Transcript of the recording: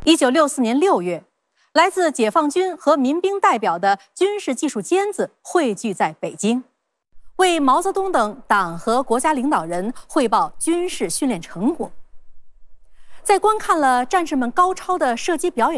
1964年6月，来自解放军和民兵代表的军事技术尖子汇聚在北京，为毛泽东等党和国家领导人汇报军事训练成果。在观看了战士们高超的射击表演